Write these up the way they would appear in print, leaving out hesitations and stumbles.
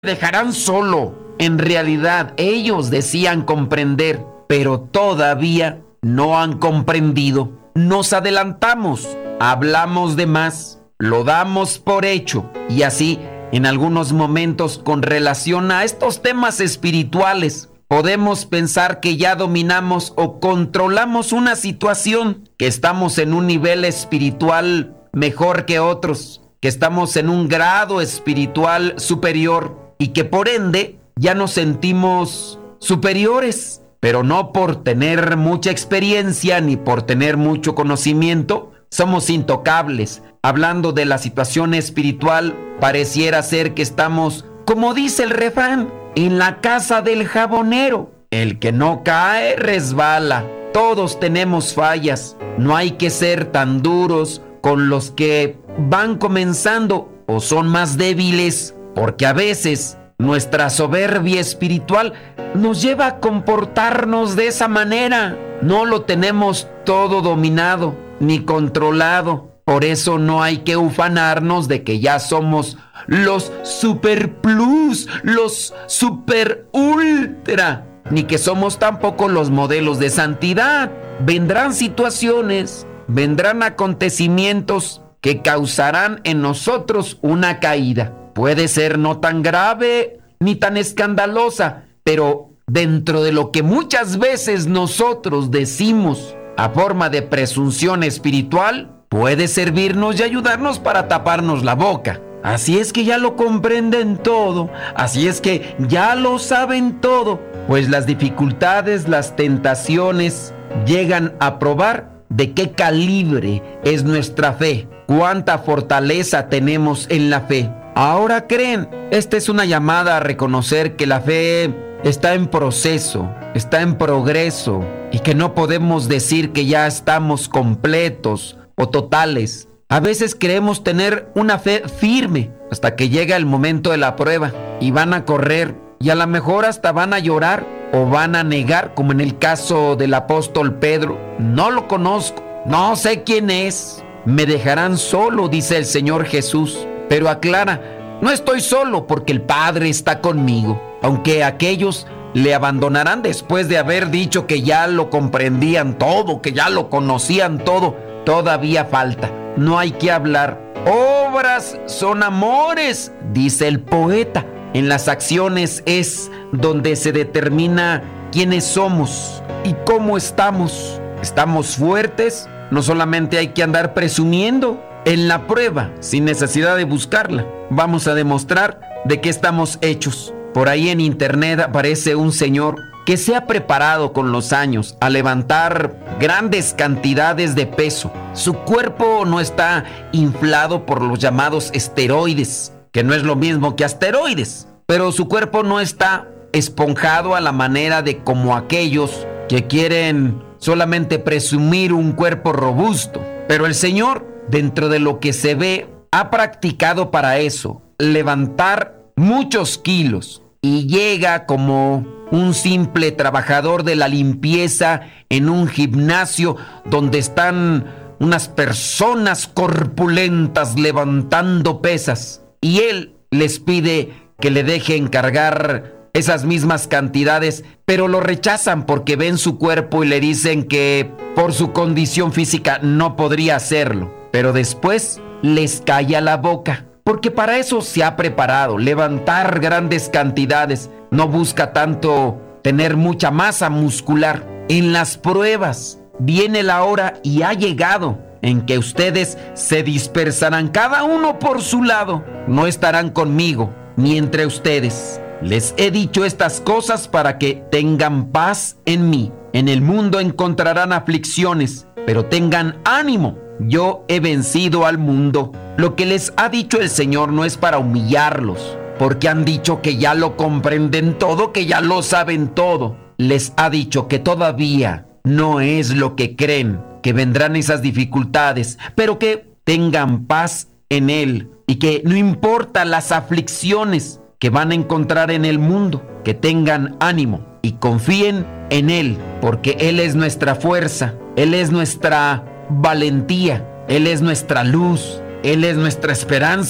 dejarán solo. En realidad, ellos decían comprender, pero todavía no han comprendido. Nos adelantamos, hablamos de más, lo damos por hecho y así, en algunos momentos con relación a estos temas espirituales, podemos pensar que ya dominamos o controlamos una situación, que estamos en un nivel espiritual mejor que otros, que estamos en un grado espiritual superior y que por ende ya nos sentimos superiores, pero no por tener mucha experiencia ni por tener mucho conocimiento, somos intocables. Hablando de la situación espiritual, pareciera ser que estamos, como dice el refrán, en la casa del jabonero. El que no cae, resbala. Todos tenemos fallas. No hay que ser tan duros con los que van comenzando o son más débiles, porque a veces nuestra soberbia espiritual nos lleva a comportarnos de esa manera. No lo tenemos todo dominado ni controlado. Por eso no hay que ufanarnos de que ya somos los super plus, los super ultra, ni que somos tampoco los modelos de santidad. Vendrán situaciones, vendrán acontecimientos que causarán en nosotros una caída. Puede ser no tan grave ni tan escandalosa, pero dentro de lo que muchas veces nosotros decimos a forma de presunción espiritual, puede servirnos y ayudarnos para taparnos la boca. Así es que ya lo comprenden todo, así es que ya lo saben todo, pues las dificultades, las tentaciones llegan a probar de qué calibre es nuestra fe, cuánta fortaleza tenemos en la fe. Ahora creen, esta es una llamada a reconocer que la fe está en proceso, está en progreso y que no podemos decir que ya estamos completos o totales. A veces creemos tener una fe firme hasta que llega el momento de la prueba y van a correr y a lo mejor hasta van a llorar o van a negar, como en el caso del apóstol Pedro. No lo conozco, no sé quién es, me dejarán solo, dice el Señor Jesús. Pero aclara, no estoy solo porque el Padre está conmigo. Aunque aquellos le abandonarán después de haber dicho que ya lo comprendían todo, que ya lo conocían todo, todavía falta. No hay que hablar. Obras son amores, dice el poeta. En las acciones es donde se determina quiénes somos y cómo estamos. ¿Estamos fuertes? No solamente hay que andar presumiendo. En la prueba, sin necesidad de buscarla, vamos a demostrar de qué estamos hechos. Por ahí en internet aparece un señor que se ha preparado con los años a levantar grandes cantidades de peso. Su cuerpo no está inflado por los llamados esteroides, que no es lo mismo que asteroides, pero su cuerpo no está esponjado a la manera de como aquellos que quieren solamente presumir un cuerpo robusto. Pero el Señor, dentro de lo que se ve, ha practicado para eso, levantar muchos kilos, y llega como un simple trabajador de la limpieza en un gimnasio donde están unas personas corpulentas levantando pesas, y él les pide que le dejen cargar esas mismas cantidades, pero lo rechazan porque ven su cuerpo y le dicen que por su condición física no podría hacerlo. Pero después les calla la boca, porque para eso se ha preparado, levantar grandes cantidades. No busca tanto tener mucha masa muscular. En las pruebas viene la hora y ha llegado en que ustedes se dispersarán cada uno por su lado. No estarán conmigo ni entre ustedes. Les he dicho estas cosas para que tengan paz en mí. En el mundo encontrarán aflicciones, pero tengan ánimo. Yo he vencido al mundo. Lo que les ha dicho el Señor no es para humillarlos, porque han dicho que ya lo comprenden todo, que ya lo saben todo. Les ha dicho que todavía no es lo que creen, que vendrán esas dificultades, pero que tengan paz en Él y que no importa las aflicciones que van a encontrar en el mundo, que tengan ánimo y confíen en Él, porque Él es nuestra fuerza, Él es nuestra valentía, Él es nuestra luz, Él es nuestra esperanza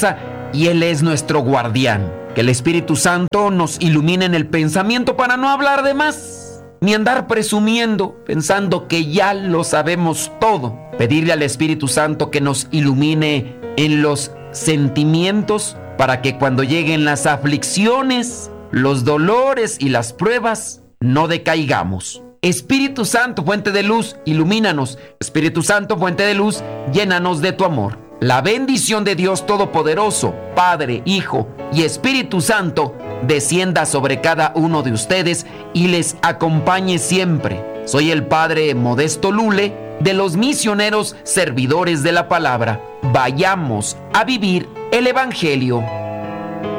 y Él es nuestro guardián. Que el Espíritu Santo nos ilumine en el pensamiento para no hablar de más, ni andar presumiendo, pensando que ya lo sabemos todo. Pedirle al Espíritu Santo que nos ilumine en los sentimientos para que cuando lleguen las aflicciones, los dolores y las pruebas, no decaigamos. Espíritu Santo, fuente de luz, ilumínanos. Espíritu Santo, fuente de luz, llénanos de tu amor. La bendición de Dios Todopoderoso, Padre, Hijo y Espíritu Santo, descienda sobre cada uno de ustedes y les acompañe siempre. Soy el Padre Modesto Lule, de los misioneros servidores de la palabra. Vayamos a vivir el Evangelio.